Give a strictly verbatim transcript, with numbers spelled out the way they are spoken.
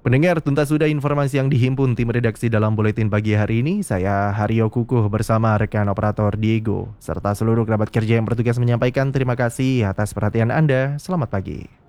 Pendengar, tuntas sudah informasi yang dihimpun tim redaksi dalam buletin pagi hari ini. Saya Haryo Kukuh bersama rekan operator Diego, serta seluruh kerabat kerja yang bertugas menyampaikan terima kasih atas perhatian Anda. Selamat pagi.